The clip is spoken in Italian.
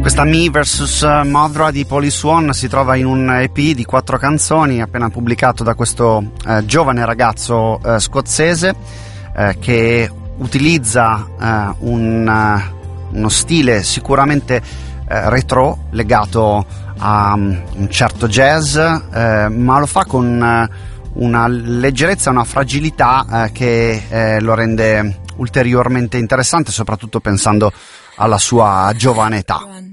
Questa Me vs. Modra di Police One si trova in un EP di 4 canzoni appena pubblicato da questo giovane ragazzo scozzese che utilizza uno stile sicuramente retro legato a un certo jazz, ma lo fa con una leggerezza, una fragilità che lo rende ulteriormente interessante, soprattutto pensando alla sua giovane età.